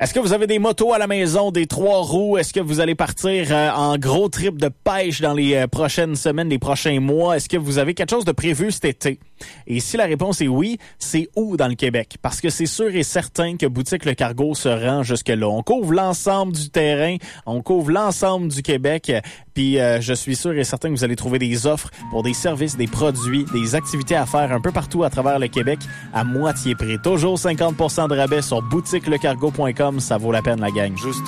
Est-ce que vous avez des motos à la maison, des 3 roues? Est-ce que vous allez partir en gros trip de pêche dans les prochaines semaines, les prochains mois? Est-ce que vous avez quelque chose de prévu cet été? Et si la réponse est oui, c'est où dans le Québec? Parce que c'est sûr et certain que Boutique Le Cargo se rend jusque-là. On couvre l'ensemble du terrain, on couvre l'ensemble du Québec, puis je suis sûr et certain que vous allez trouver des offres pour des services, des produits, des activités à faire un peu partout à travers le Québec à moitié prix. Toujours 50% de rabais sur boutiquelecargo.com, ça vaut la peine la gang.